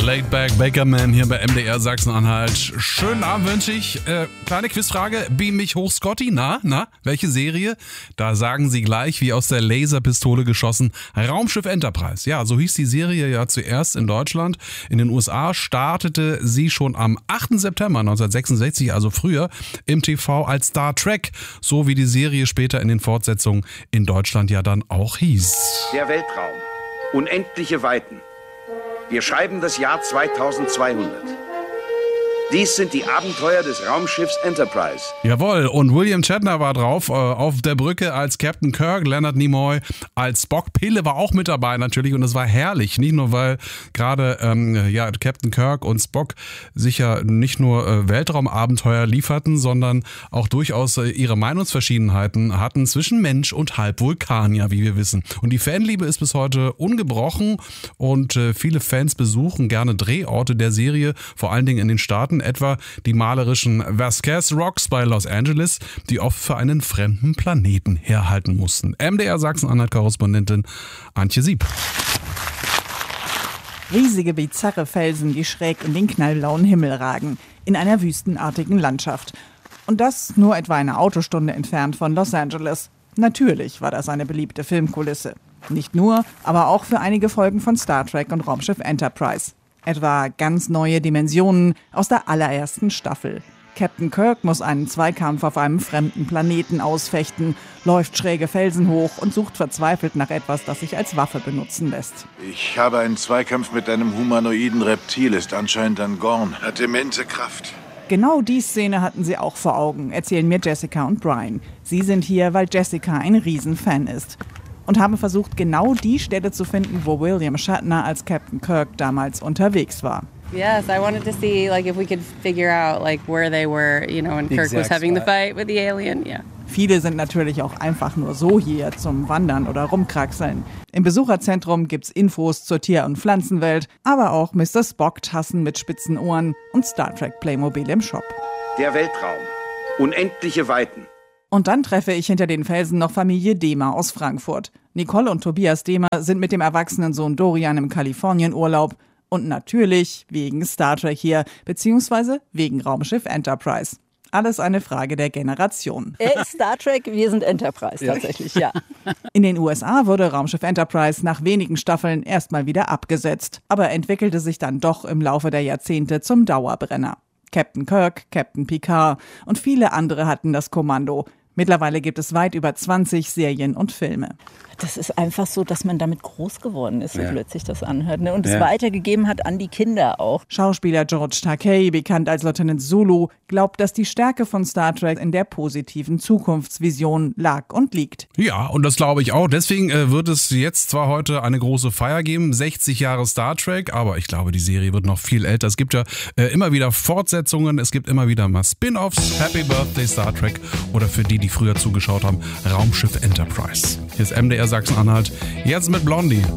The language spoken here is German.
Laidback Bakerman hier bei MDR Sachsen-Anhalt. Schönen Abend wünsche ich. Kleine Quizfrage, beam mich hoch, Scotty. Na, welche Serie? Da sagen Sie gleich, wie aus der Laserpistole geschossen. Raumschiff Enterprise. Ja, so hieß die Serie ja zuerst in Deutschland. In den USA startete sie schon am 8. September 1966, also früher, im TV als Star Trek. So wie die Serie später in den Fortsetzungen in Deutschland ja dann auch hieß. Der Weltraum. Unendliche Weiten. Wir schreiben das Jahr 2200. Dies sind die Abenteuer des Raumschiffs Enterprise. Jawohl, und William Shatner war drauf, auf der Brücke als Captain Kirk, Leonard Nimoy als Spock. Pille war auch mit dabei natürlich und es war herrlich. Nicht nur, weil gerade Captain Kirk und Spock sicher nicht nur Weltraumabenteuer lieferten, sondern auch durchaus ihre Meinungsverschiedenheiten hatten zwischen Mensch und Halbvulkanier, wie wir wissen. Und die Fanliebe ist bis heute ungebrochen und viele Fans besuchen gerne Drehorte der Serie, vor allen Dingen in den Staaten, etwa die malerischen Vasquez Rocks bei Los Angeles, die oft für einen fremden Planeten herhalten mussten. MDR Sachsen-Anhalt-Korrespondentin Antje Sieb. Riesige, bizarre Felsen, die schräg in den knallblauen Himmel ragen, in einer wüstenartigen Landschaft. Und das nur etwa eine Autostunde entfernt von Los Angeles. Natürlich war das eine beliebte Filmkulisse. Nicht nur, aber auch für einige Folgen von Star Trek und Raumschiff Enterprise. Etwa ganz neue Dimensionen aus der allerersten Staffel. Captain Kirk muss einen Zweikampf auf einem fremden Planeten ausfechten, läuft schräge Felsen hoch und sucht verzweifelt nach etwas, das sich als Waffe benutzen lässt. Ich habe einen Zweikampf mit einem humanoiden Reptil, ist anscheinend ein Gorn, hat immense Kraft. Genau die Szene hatten sie auch vor Augen, erzählen mir Jessica und Brian. Sie sind hier, weil Jessica ein Riesenfan ist. Und haben versucht, genau die Stelle zu finden, wo William Shatner als Captain Kirk damals unterwegs war. Yes, I wanted to see if we could figure out where they were, when Kirk was having the fight with the alien. Yeah. Viele sind natürlich auch einfach nur so hier zum Wandern oder Rumkraxeln. Im Besucherzentrum gibt's Infos zur Tier- und Pflanzenwelt, aber auch Mr. Spock-Tassen mit spitzen Ohren und Star Trek Playmobil im Shop. Der Weltraum. Unendliche Weiten. Und dann treffe ich hinter den Felsen noch Familie Dehmer aus Frankfurt. Nicole und Tobias Dehmer sind mit dem erwachsenen Sohn Dorian im Kalifornienurlaub. Und natürlich wegen Star Trek hier, beziehungsweise wegen Raumschiff Enterprise. Alles eine Frage der Generation. Er ist Star Trek, wir sind Enterprise tatsächlich, ja. In den USA wurde Raumschiff Enterprise nach wenigen Staffeln erstmal wieder abgesetzt, aber entwickelte sich dann doch im Laufe der Jahrzehnte zum Dauerbrenner. Captain Kirk, Captain Picard und viele andere hatten das Kommando. Mittlerweile gibt es weit über 20 Serien und Filme. Das ist einfach so, dass man damit groß geworden ist, so plötzlich das anhört. Ne? Und es weitergegeben hat an die Kinder auch. Schauspieler George Takei, bekannt als Lieutenant Zulu, glaubt, dass die Stärke von Star Trek in der positiven Zukunftsvision lag und liegt. Ja, und das glaube ich auch. Deswegen wird es jetzt zwar heute eine große Feier geben, 60 Jahre Star Trek, aber ich glaube, die Serie wird noch viel älter. Es gibt ja immer wieder Fortsetzungen, es gibt immer wieder mal Spin-Offs, Happy Birthday Star Trek oder für die früher zugeschaut haben, Raumschiff Enterprise. Hier ist MDR Sachsen-Anhalt, jetzt mit Blondie.